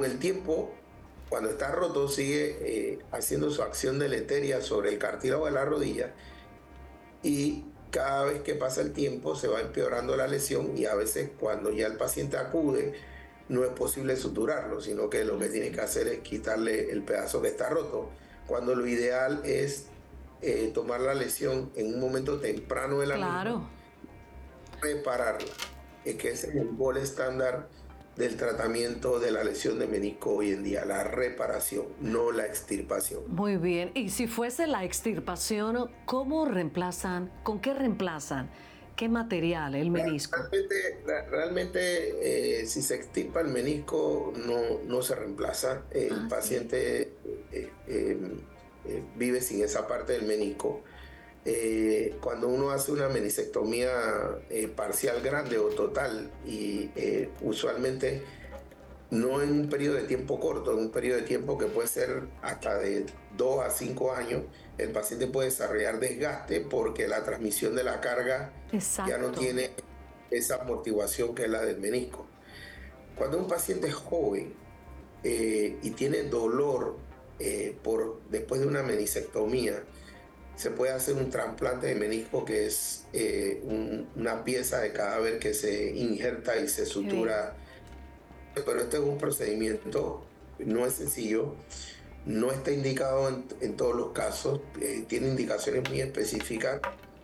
con el tiempo, cuando está roto, sigue haciendo su acción deleteria sobre el cartílago de la rodilla, y cada vez que pasa el tiempo se va empeorando la lesión, y a veces cuando ya el paciente acude no es posible suturarlo, sino que lo que tiene que hacer es quitarle el pedazo que está roto, cuando lo ideal es tomar la lesión en un momento temprano de la misma, Claro. repararla, que es el gol estándar del tratamiento de la lesión de menisco hoy en día, la reparación, no la extirpación. Muy bien. Y si fuese la extirpación, ¿cómo reemplazan? ¿Con qué reemplazan? ¿Qué material el menisco? Realmente, si se extirpa el menisco, no se reemplaza. El Ah, sí. paciente vive sin esa parte del menisco. Cuando uno hace una meniscectomía parcial grande o total, y usualmente no en un periodo de tiempo corto, en un periodo de tiempo que puede ser hasta de 2 a 5 años, el paciente puede desarrollar desgaste porque la transmisión de la carga ya no Exacto. tiene esa amortiguación que es la del menisco. Cuando un paciente es joven y tiene dolor después de una meniscectomía, se puede hacer un trasplante de menisco, que es una pieza de cadáver que se injerta y se Qué bien. sutura. Pero este es un procedimiento, no es sencillo, no está indicado en todos los casos, tiene indicaciones muy específicas,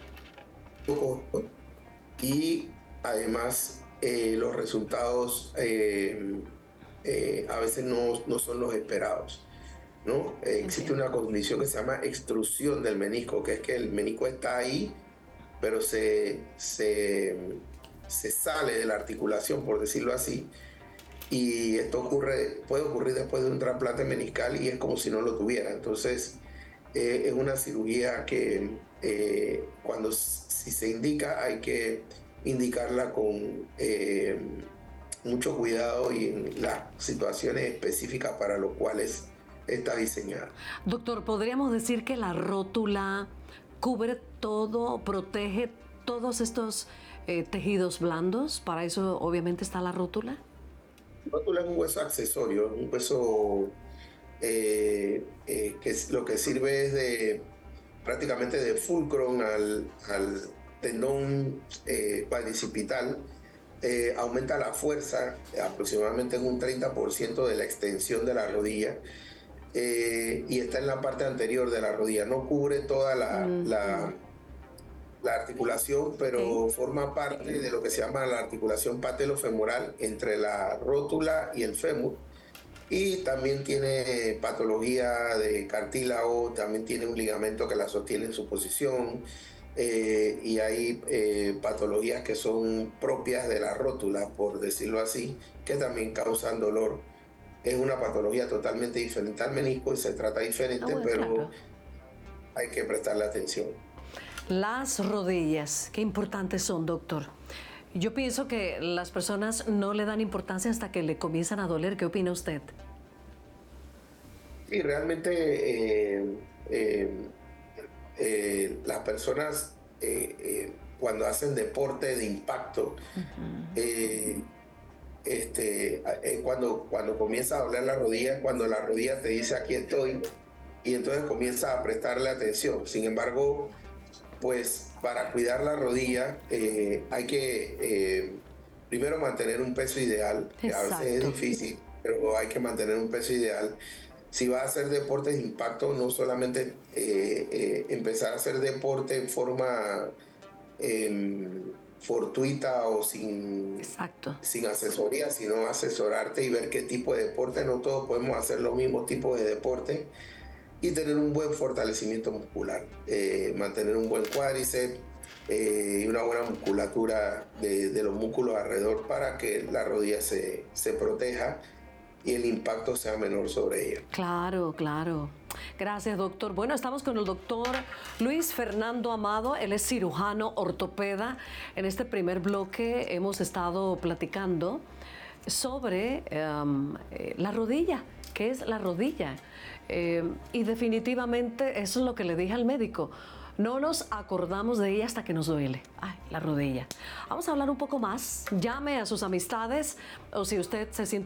y además los resultados a veces no son los esperados, ¿no? Existe Entiendo. una condición que se llama extrusión del menisco, que es que el menisco está ahí, pero se sale de la articulación, por decirlo así, y esto puede ocurrir después de un trasplante meniscal y es como si no lo tuviera. Entonces, es una cirugía que si se indica, hay que indicarla con mucho cuidado y en las situaciones específicas para los cuales está diseñada. Doctor, ¿podríamos decir que la rótula cubre todo, protege todos estos tejidos blandos? Para eso obviamente está la rótula. La rótula es un hueso accesorio, es un hueso lo que sirve es prácticamente de fulcro al tendón cuadricipital. Aumenta la fuerza aproximadamente en un 30% de la extensión de la rodilla, y está en la parte anterior de la rodilla. No cubre toda Ujú. la articulación, Ok. pero forma parte de lo que se llama la articulación patelofemoral entre la rótula y el fémur. Y también tiene patología de cartílago, también tiene un ligamento que la sostiene en su posición, y hay patologías que son propias de la rótula, por decirlo así, que también causan dolor. Es una patología totalmente diferente al menisco y se trata Ah, diferente, bueno, pero claro. hay que prestarle atención. Las rodillas, qué importantes son, doctor. Yo pienso que las personas no le dan importancia hasta que le comienzan a doler. ¿Qué opina usted? Y realmente las personas cuando hacen deporte de impacto, eh, cuando comienza a doler la rodilla, cuando la rodilla te dice aquí estoy, y entonces comienza a prestarle atención. Sin embargo, pues para cuidar la rodilla hay que primero mantener un peso ideal, que a veces es Exacto. difícil, pero hay que mantener un peso ideal. Si va a hacer deportes de impacto, no solamente empezar a hacer deporte en forma fortuita o Exacto. sin asesoría, sino asesorarte y ver qué tipo de deporte. No todos podemos hacer los mismos tipos de deporte, y tener un buen fortalecimiento muscular, mantener un buen cuádriceps y una buena musculatura de los músculos alrededor para que la rodilla se proteja y el impacto sea menor sobre ella. Claro, claro. Gracias, doctor. Bueno, estamos con el doctor Luis Fernando Amado. Él es cirujano ortopeda. En este primer bloque hemos estado platicando sobre la rodilla. ¿Qué es la rodilla? Y definitivamente eso es lo que le dije al médico. No nos acordamos de ella hasta que nos duele. Ay, la rodilla. Vamos a hablar un poco más. Llame a sus amistades o si usted se siente